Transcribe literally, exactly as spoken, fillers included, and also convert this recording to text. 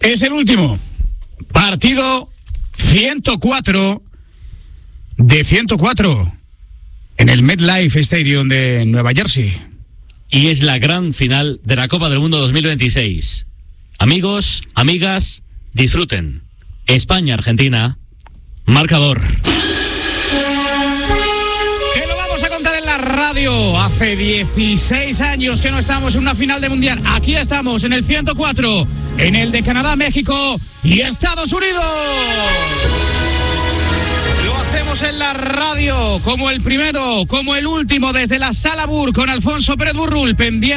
Es el último partido ciento cuatro de ciento cuatro en el MetLife Stadium de Nueva Jersey. Y es la gran final de la Copa del Mundo dos mil veintiséis. Amigos, amigas, disfruten. España-Argentina, marcador. Que lo vamos a contar en la radio. Hace dieciséis años que no estamos en una final de Mundial. Aquí estamos en el ciento cuatro, en el de Canadá, México y Estados Unidos. Lo hacemos en la radio, como el primero, como el último, desde la Sala Bur, con Alfonso Pérez Burrul, pendiente.